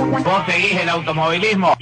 ¿Vos seguís el automovilismo?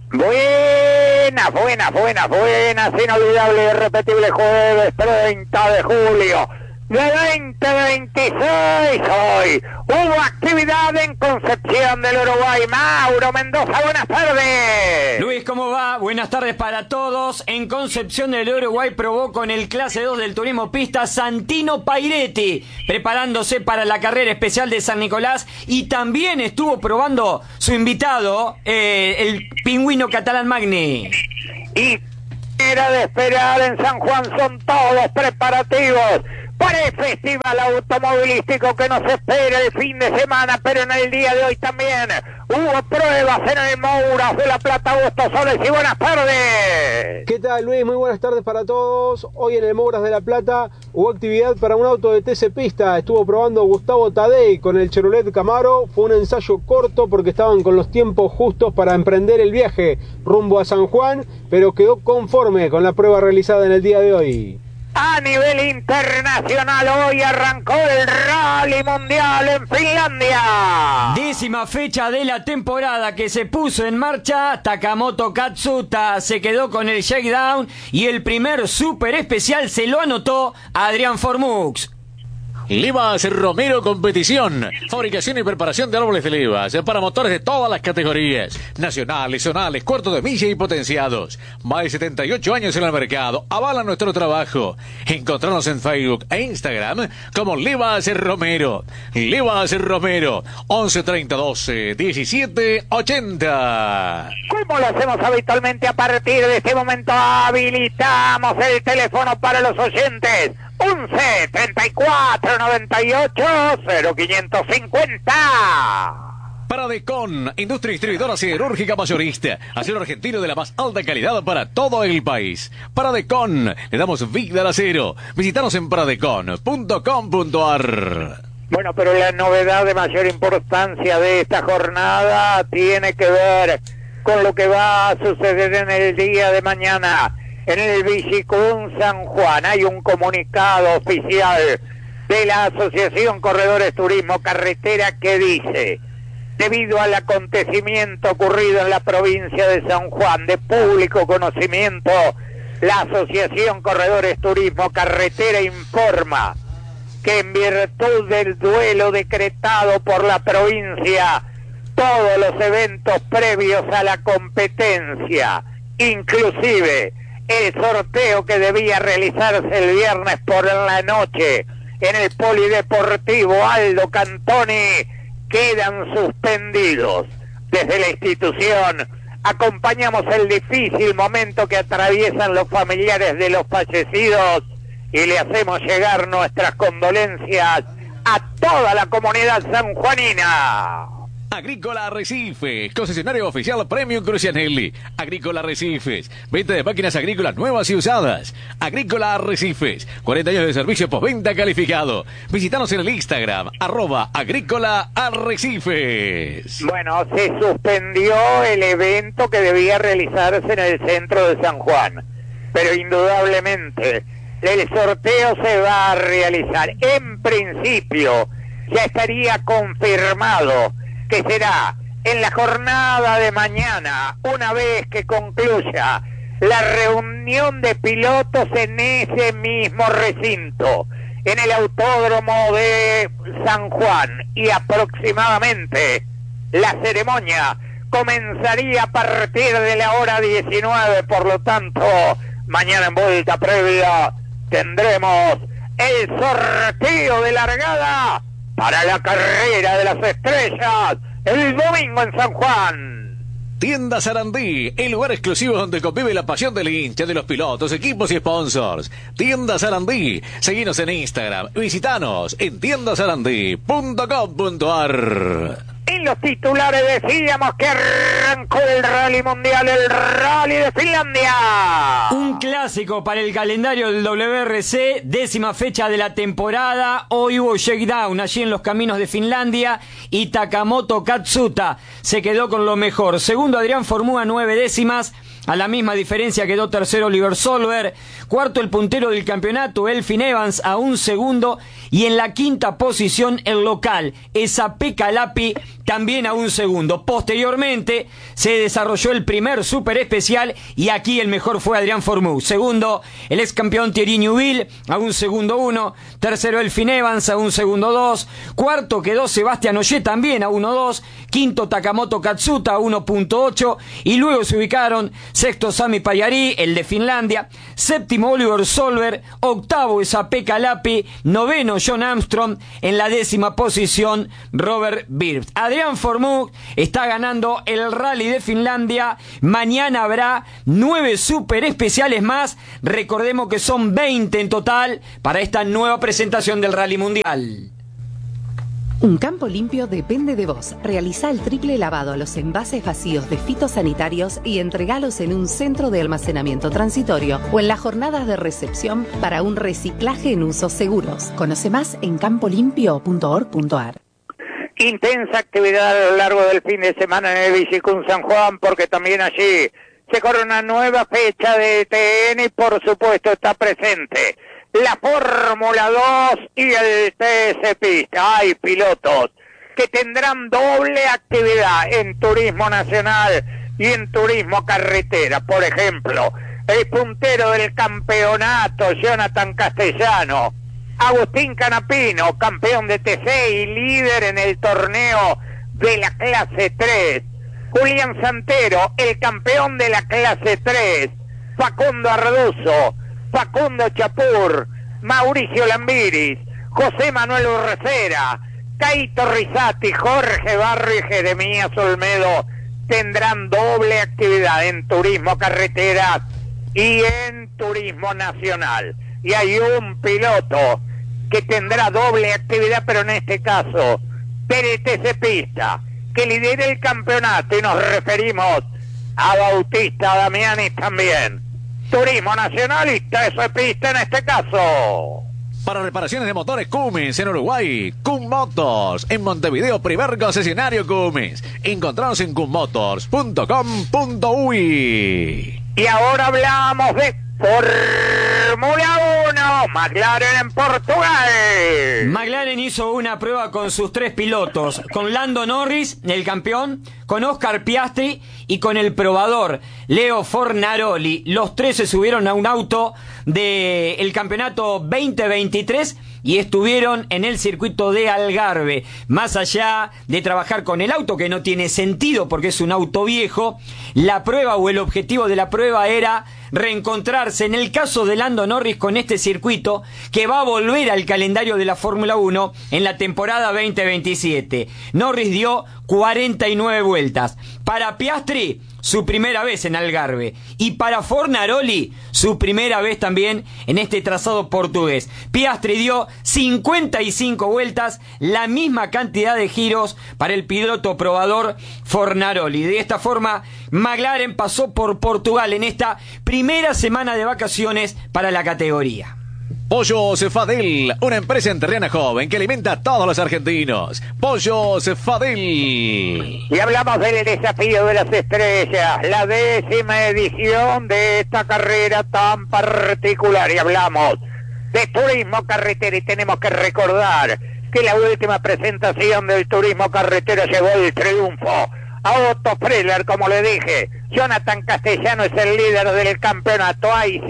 Buenas, inolvidable y irrepetible jueves 30 de julio de 2026 hoy. Hubo actividad en Concepción del Uruguay. Mauro Mendoza, buenas tardes. Luis, ¿cómo va? Buenas tardes para todos. En Concepción del Uruguay probó con el clase 2 del turismo pista Santino Pairetti, preparándose para la carrera especial de San Nicolás, y también estuvo probando su invitado, el pingüino Catalán Magni. Y era de esperar, en San Juan son todos preparativos para el festival automovilístico que nos espera el fin de semana, pero en el día de hoy también hubo pruebas en el Mouras de La Plata. Augusto Soles, y buenas tardes. ¿Qué tal, Luis? Muy buenas tardes para todos. Hoy en el Mouras de La Plata hubo actividad para un auto de TC Pista. Estuvo probando Gustavo Tadei con el Chevrolet Camaro. Fue un ensayo corto porque estaban con los tiempos justos para emprender el viaje rumbo a San Juan, pero quedó conforme con la prueba realizada en el día de hoy. A nivel internacional, hoy arrancó el Rally Mundial en Finlandia. 10ª fecha de la temporada que se puso en marcha. Takamoto Katsuta se quedó con el shakedown y el primer super especial se lo anotó Adrián Formux. Livas Romero Competición, fabricación y preparación de árboles de levas para motores de todas las categorías, nacionales, zonales, cuartos de milla y potenciados. Más de 78 años en el mercado, avala nuestro trabajo. Encontrarnos en Facebook e Instagram como Livas Romero. Livas Romero, 11 30 12 17 80. Como lo hacemos habitualmente, a partir de este momento habilitamos el teléfono para los oyentes. 11 34 98 0550. Paradecon, industria distribuidora siderúrgica mayorista, acero argentino de la más alta calidad para todo el país. Paradecon, le damos vida al acero. Visítanos en paradecon.com.ar. Bueno, pero la novedad de mayor importancia de esta jornada tiene que ver con lo que va a suceder en el día de mañana. En el Villicún San Juan hay un comunicado oficial de la Asociación Corredores Turismo Carretera que dice: debido al acontecimiento ocurrido en la provincia de San Juan, de público conocimiento, la Asociación Corredores Turismo Carretera informa que en virtud del duelo decretado por la provincia, todos los eventos previos a la competencia, inclusive el sorteo que debía realizarse el viernes por la noche en el Polideportivo Aldo Cantoni, quedan suspendidos. Desde la institución acompañamos el difícil momento que atraviesan los familiares de los fallecidos y le hacemos llegar nuestras condolencias a toda la comunidad sanjuanina. Agrícola Arrecifes, concesionario oficial Premium Crucianelli. Agrícola Arrecifes, venta de máquinas agrícolas nuevas y usadas. Agrícola Arrecifes, 40 años de servicio postventa calificado. Visítanos en el Instagram, @Agrícola Arrecifes. Bueno, se suspendió el evento que debía realizarse en el centro de San Juan, pero indudablemente el sorteo se va a realizar. En principio ya estaría confirmado que será en la jornada de mañana, una vez que concluya la reunión de pilotos en ese mismo recinto, en el autódromo de San Juan, y aproximadamente la ceremonia comenzaría a partir de la hora 19, por lo tanto, mañana en vuelta previa tendremos el sorteo de largada para la carrera de las estrellas el domingo en San Juan. Tienda Sarandí, el lugar exclusivo donde convive la pasión del hincha, de los pilotos, equipos y sponsors. Tienda Sarandí, seguinos en Instagram, visitanos en tiendasarandí.com.ar. En los titulares decíamos que arrancó el Rally Mundial, el Rally de Finlandia. Un clásico para el calendario del WRC, 10ª fecha de la temporada. Hoy hubo shakedown allí en los caminos de Finlandia y Takamoto Katsuta se quedó con lo mejor. Segundo Adrián Formúa, 9 décimas. A la misma diferencia quedó tercero Oliver Solver, cuarto el puntero del campeonato Elfyn Evans a un segundo, y en la quinta posición el local Esa Pekka Lappi también a un segundo. Posteriormente se desarrolló el primer super especial y aquí el mejor fue Adrián Formou. Segundo, el ex campeón Thierry Neuville a un segundo 1. Tercero, Elfyn Evans a un segundo 2. Cuarto quedó Sebastián Ogier también a 1.2. Quinto, Takamoto Katsuta a 1.8. Y luego se ubicaron sexto, Sami Pajari, el de Finlandia. Séptimo, Oliver Solberg. Octavo, Pekka Lapi. Noveno, John Armstrong. En la 10ª posición, Robert Bird. Adrián Formou está ganando el Rally de Finlandia. Mañana habrá 9 super especiales más. Recordemos que son 20 en total para esta nueva presentación del Rally Mundial. Un campo limpio depende de vos. Realiza el triple lavado a los envases vacíos de fitosanitarios y entregalos en un centro de almacenamiento transitorio o en las jornadas de recepción para un reciclaje en usos seguros. Conoce más en campolimpio.org.ar. Intensa actividad a lo largo del fin de semana en el Bicicún San Juan, porque también allí se corre una nueva fecha de TN y por supuesto está presente la Fórmula 2 y el TC Pista. Hay pilotos que tendrán doble actividad en turismo nacional y en turismo carretera. Por ejemplo, el puntero del campeonato, Jonathan Castellano, Agustín Canapino, campeón de TC y líder en el torneo de la clase 3. Julián Santero, el campeón de la clase 3. Facundo Arduzo, Facundo Chapur, Mauricio Lambiris, José Manuel Urrecera, Caito Risati, Jorge Barrio y Jeremías Olmedo tendrán doble actividad en turismo carretera y en turismo nacional. Y hay un piloto que tendrá doble actividad, pero en este caso TC Pista, que lidera el campeonato, y nos referimos a Bautista Damianis también. Turismo nacional y TC Pista en este caso. Para reparaciones de motores Cummins en Uruguay, Cum Motors. En Montevideo, primer concesionario Cummins. Encontranos en cummotors.com.uy. Y ahora hablamos de Fórmula 1, McLaren en Portugal. McLaren hizo una prueba con sus 3 pilotos, con Lando Norris, el campeón, con Oscar Piastri y con el probador Leo Fornaroli. Los 3 se subieron a un auto del campeonato 2023 y estuvieron en el circuito de Algarve. Más allá de trabajar con el auto, que no tiene sentido porque es un auto viejo, la prueba o el objetivo de la prueba era reencontrarse, en el caso de Lando Norris, con este circuito que va a volver al calendario de la Fórmula 1 en la temporada 2027. Norris dio 49 vueltas. Para Piastri, su primera vez en Algarve. Y para Fornaroli, su primera vez también en este trazado portugués. Piastri dio 55 vueltas, la misma cantidad de giros para el piloto probador Fornaroli. De esta forma, McLaren pasó por Portugal en esta primera semana de vacaciones para la categoría. Pollo Cefadel, una empresa enterrana joven que alimenta a todos los argentinos. Pollo Cefadel. Y hablamos del desafío de las estrellas, la 10ª edición de esta carrera tan particular. Y hablamos de turismo carretera y tenemos que recordar que la última presentación del turismo carretero llevó el triunfo a Otto Freller, como le dije. Jonathan Castellano es el líder del campeonato. Hay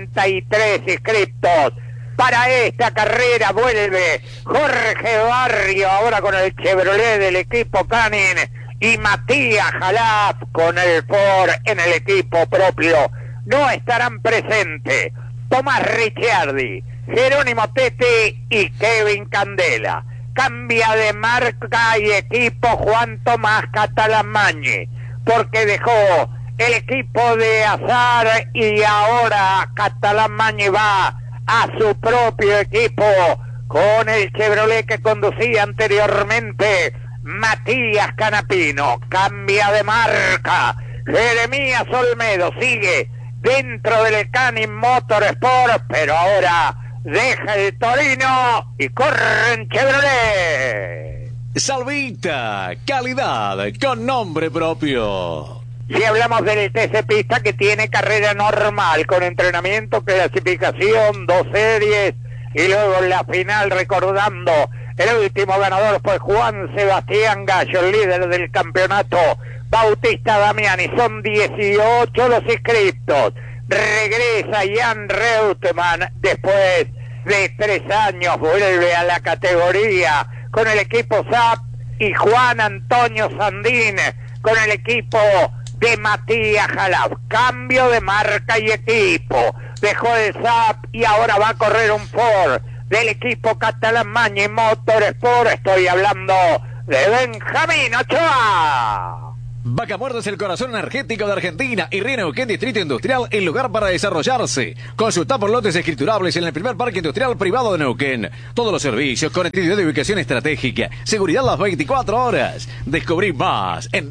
53 inscriptos. Para esta carrera vuelve Jorge Barrio, ahora con el Chevrolet del equipo Canin, y Matías Jalaf con el Ford en el equipo propio. No estarán presentes Tomás Ricciardi, Jerónimo Tete y Kevin Candela. Cambia de marca y equipo Juan Tomás Catalamagne, porque dejó el equipo de Azar y ahora Catalamagne va a su propio equipo con el Chevrolet que conducía anteriormente Matías Canapino. Cambia de marca. Jeremías Olmedo sigue dentro del Canin Motorsport, pero ahora deja el Torino y corre en Chevrolet. Salvita, calidad con nombre propio. Si hablamos del TC Pista, que tiene carrera normal con entrenamiento, clasificación, 2 series y luego la final, recordando El último ganador fue Juan Sebastián Gallo, el líder del campeonato. Bautista Damiani, son 18 los inscriptos. Regresa Jan Reutemann después de 3 años, vuelve a la categoría con el equipo SAP, y Juan Antonio Sandín con el equipo de Matías Jalab. Cambio de marca y equipo. Dejó el SAP y ahora va a correr un Ford del equipo Catalán Mañi Motorsport. Estoy hablando de Benjamín Ochoa. Vaca Muerta es el corazón energético de Argentina y Río Neuquén Distrito Industrial, el lugar para desarrollarse. Consulta por lotes escriturables en el primer parque industrial privado de Neuquén. Todos los servicios, conectividad de ubicación estratégica, seguridad las 24 horas. Descubrí más en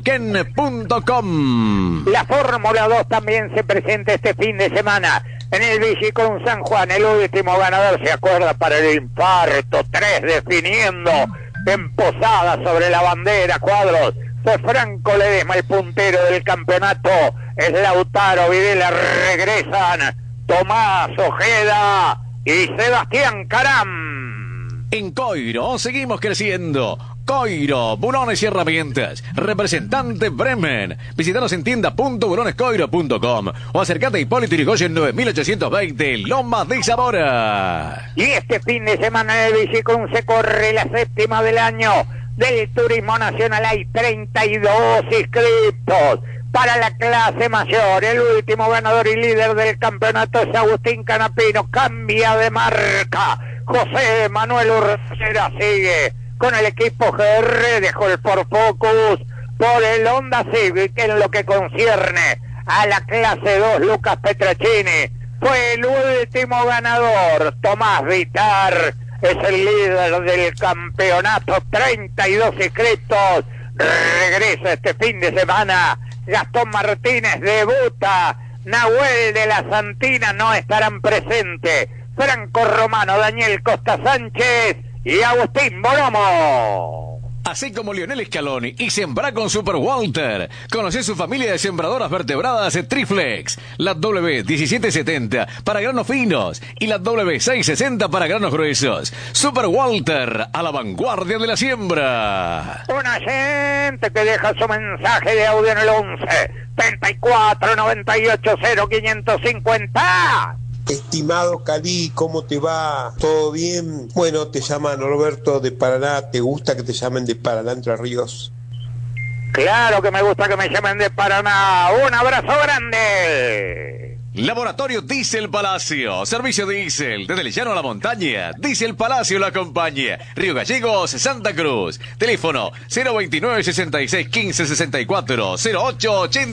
rioneuquén.com. La Fórmula 2 también se presenta este fin de semana en el Vigicón San Juan. El último ganador, se acuerda, para el infarto 3, definiendo en Posada sobre la bandera cuadros. Fue Franco Ledesma, el puntero del campeonato. Es Lautaro Videla. Regresan Tomás Ojeda y Sebastián Caram. En Coiro seguimos creciendo. Coiro, bulones y herramientas. Representante Bremen. Visítanos en tienda.bulonescoiro.com o acércate a Hipólito Yrigoyen 9820, Loma de Zamora. Y este fin de semana en el Vigicón se corre la 7ª del año del Turismo Nacional. Hay 32 inscriptos para la clase mayor. El último ganador y líder del campeonato es Agustín Canapino. Cambia de marca. José Manuel Urcera sigue con el equipo GR. Dejó el Ford Focus por el Honda Civic. En lo que concierne a la clase 2, Lucas Petracini fue el último ganador. Tomás Vitar es el líder del campeonato, 32 inscritos. Regresa este fin de semana Gastón Martínez, debuta Nahuel de la Santina, no estarán presentes Franco Romano, Daniel Costa Sánchez y Agustín Bonomo. Así como Lionel Scaloni y Sembrá con Super Walter. Conoce su familia de sembradoras vertebradas Triflex. La W1770 para granos finos y la W660 para granos gruesos. Super Walter, a la vanguardia de la siembra. Una gente que deja su mensaje de audio en el 11 34 98 0550. Estimado Cali, ¿cómo te va? ¿Todo bien? Bueno, te llaman Norberto de Paraná. ¿Te gusta que te llamen de Paraná, Entre Ríos? Claro que me gusta que me llamen de Paraná. Un abrazo grande. Laboratorio Diesel Palacio. Servicio diésel. Desde el llano a la montaña. Diesel Palacio lo acompaña. Río Gallegos, Santa Cruz. Teléfono 029 66 15 64 08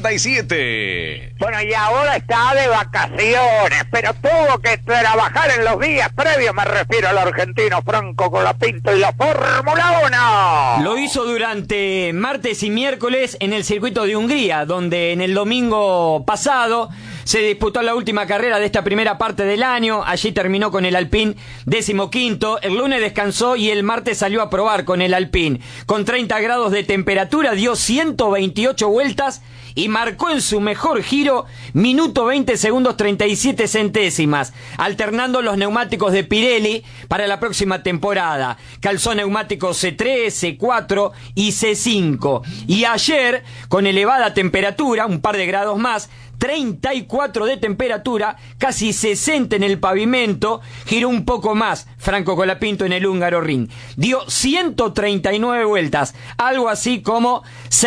87. Bueno, y ahora está de vacaciones, pero tuvo que trabajar en los días previos. Me refiero al argentino Franco Colapinto y la Fórmula 1. Lo hizo durante martes y miércoles en el circuito de Hungría, donde en el domingo pasado se disputó la última carrera de esta primera parte del año. Allí terminó con el Alpine 15º. El lunes descansó y el martes salió a probar con el Alpine. Con 30 grados de temperatura dio 128 vueltas y marcó en su mejor giro minuto 20 segundos 37 centésimas, alternando los neumáticos de Pirelli para la próxima temporada. Calzó neumáticos C3, C4 y C5. Y ayer, con elevada temperatura, un par de grados más, 34 de temperatura, casi 60 en el pavimento, giró un poco más Franco Colapinto en el húngaro ring. Dio 139 vueltas, algo así como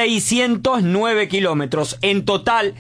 609 kilómetros. En total,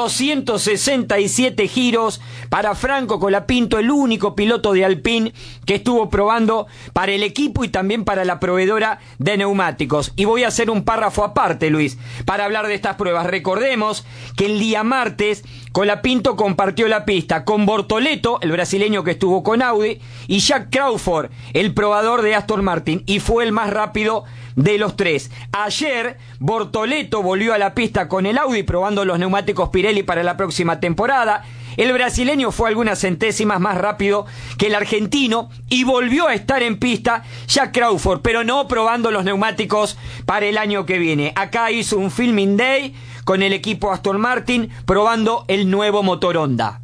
267 giros para Franco Colapinto, el único piloto de Alpine que estuvo probando para el equipo y también para la proveedora de neumáticos. Y voy a hacer un párrafo aparte, Luis, para hablar de estas pruebas. Recordemos que el día martes Colapinto compartió la pista con Bortoleto, el brasileño que estuvo con Audi, y Jack Crawford, el probador de Aston Martin, y fue el más rápido de los tres. Ayer Bortoleto volvió a la pista con el Audi probando los neumáticos Pirelli para la próxima temporada. El brasileño fue algunas centésimas más rápido que el argentino y volvió a estar en pista Jack Crawford, pero no probando los neumáticos para el año que viene. Acá hizo un filming day con el equipo Aston Martin probando el nuevo motor Honda.